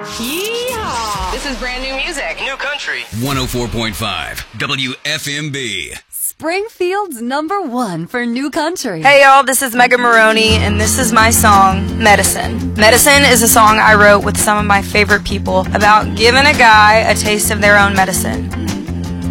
Yeehaw! This is brand new music. New country. 104.5 WFMB. Springfield's #1 for new country. Hey y'all, this is Megan Maroney, and this is my song, Medicine. Medicine is a song I wrote with some of my favorite people about giving a guy a taste of their own medicine.